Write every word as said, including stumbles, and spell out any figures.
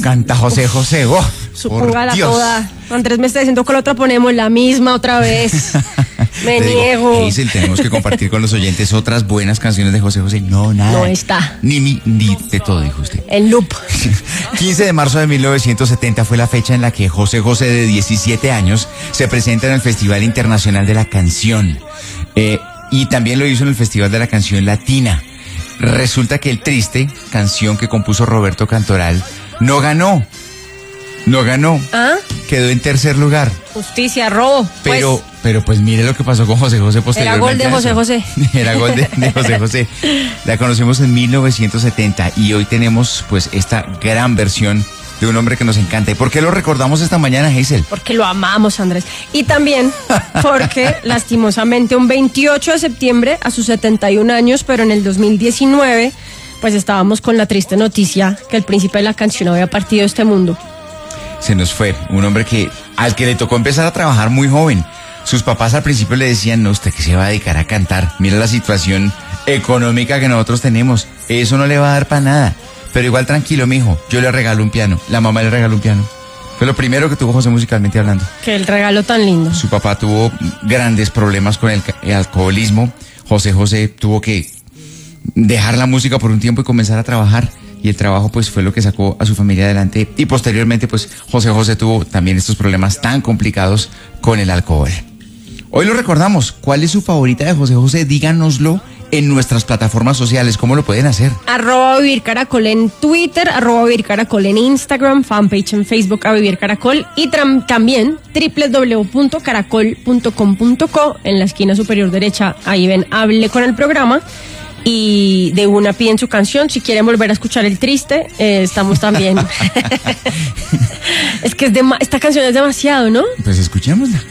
canta José José. Oh, Supóngala toda. Andrés me está diciendo que la otra ponemos la misma otra vez. Me Te niego. Digo, Hazel, tenemos que compartir con los oyentes otras buenas canciones de José José. No, nada. No está. Ni, ni, ni de todo, dijo usted. El loop. quince de marzo de mil novecientos setenta fue la fecha en la que José José, de diecisiete años, se presenta en el Festival Internacional de la Canción. Eh, y también lo hizo en el Festival de la Canción Latina. Resulta que El Triste, canción que compuso Roberto Cantoral, no ganó. No ganó. ¿Ah? Quedó en tercer lugar. Justicia, robo. Pero, pues, pero pues mire lo que pasó con José José posteriormente. Era gol de José José. Era gol de, de José José. La conocimos en mil novecientos setenta y hoy tenemos pues esta gran versión de un hombre que nos encanta. ¿Y por qué lo recordamos esta mañana, Hazel? Porque lo amamos, Andrés. Y también porque, lastimosamente, un veintiocho de septiembre, a sus setenta y un años, pero en el dos mil diecinueve, pues estábamos con la triste noticia que el príncipe de la canción había partido de este mundo. Se nos fue un hombre que al que le tocó empezar a trabajar muy joven. Sus papás al principio le decían, no, usted que se va a dedicar a cantar. Mira la situación económica que nosotros tenemos. Eso no le va a dar para nada. Pero igual tranquilo, mijo, yo le regalo un piano. La mamá le regaló un piano. Fue lo primero que tuvo José musicalmente hablando. Que el regalo tan lindo. Su papá tuvo grandes problemas con el, el alcoholismo. José José tuvo que dejar la música por un tiempo y comenzar a trabajar. Y el trabajo pues fue lo que sacó a su familia adelante. Y posteriormente pues José José tuvo también estos problemas tan complicados con el alcohol. Hoy lo recordamos. ¿Cuál es su favorita de José José? Díganoslo en nuestras plataformas sociales. ¿Cómo lo pueden hacer? Arroba Vivir Caracol en Twitter, arroba Vivir Caracol en Instagram, fanpage en Facebook a Vivir Caracol y tram- también doble u doble u doble u punto caracol punto com punto co. En la esquina superior derecha, ahí ven, hable con el programa. Y de una piden su canción. Si quieren volver a escuchar El Triste, eh, estamos también. Es que es de esta canción es demasiado, ¿no? Pues escuchémosla.